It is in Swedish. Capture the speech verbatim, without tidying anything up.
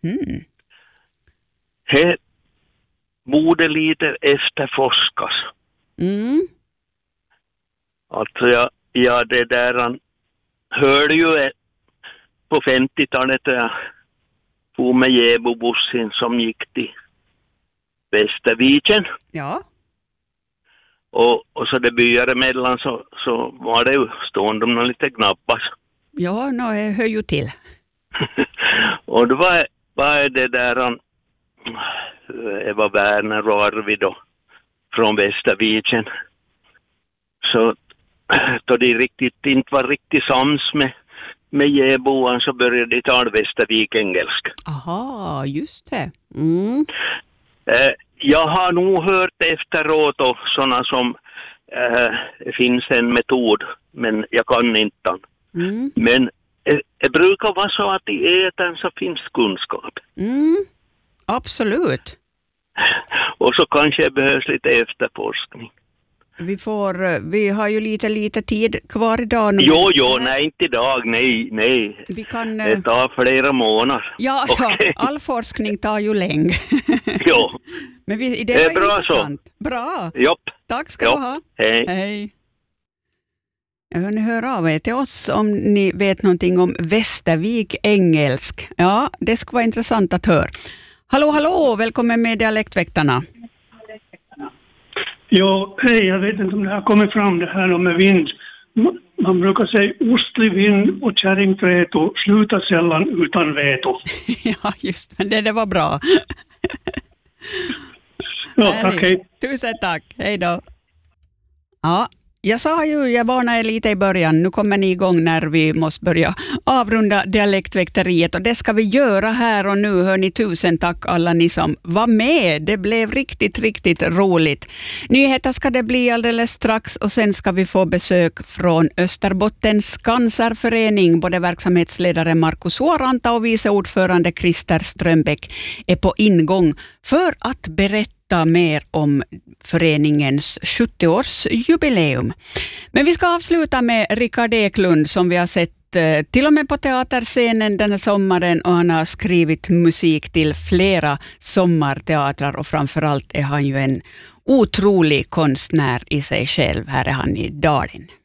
Mm. Det borde lite efterforskas. Mm. Alltså jag, ja, det där han hörde ju på femtiotalet jag for med Gäbobussen som gick till Västerviken. Ja. Och, och så det byar emellan så, så var det ju stående om lite gnabbar. Ja, no, jag hör ju till. Och då var, var det där han Eva Werner och Arvid då, från Västerviken. Så då de riktigt inte var riktigt sams med, med Gäboan så började de tala Västervik engelska. Aha, just det. Mm. Eh, jag har nog hört efteråt och sådana som eh, det finns en metod, men jag kan inte den. Mm. Men eh, det brukar vara så att i äten så finns kunskap. Mm. Absolut. Och så kanske det behövs lite efterforskning. Vi får, vi har ju lite, lite tid kvar idag. Jo, jo, nej, inte idag, nej, nej. Vi kan, det tar flera månader. Ja, okay. Ja, all forskning tar ju länge. Jo. Men vi, det, det är var bra intressant. Så. Bra. Jopp. Tack ska Jopp. du ha. Hej. Hej. Jag hör ni höra av er till oss om ni vet någonting om Västervik engelsk. Ja, det skulle vara intressant att höra. Hallå, hallå, välkommen med Dialektväktarna. Ja, hej, jag vet inte om det har kommit fram det här med vind. Man brukar säga ostlig vind och kärringträto slutar sällan utan veto. Ja, just men det, det var bra. Ja, tack, hej. Tusen tack, hej då. Ja, jag sa ju, jag varnade lite i början, nu kommer ni igång när vi måste börja avrunda dialektväkteriet och det ska vi göra här och nu. Hör ni, tusen tack alla ni som var med, det blev riktigt, riktigt roligt. Nyheter ska det bli alldeles strax och sen ska vi få besök från Österbottens cancerförening. Både verksamhetsledare Markus Huoranta och vice ordförande Christer Strömbäck är på ingång för att berätta mer om föreningens sjuttio-årsjubileum. Men vi ska avsluta med Rickard Eklund som vi har sett till och med på teaterscenen den här sommaren och han har skrivit musik till flera sommarteatrar och framförallt är han ju en otrolig konstnär i sig själv. Här är han i Dalen.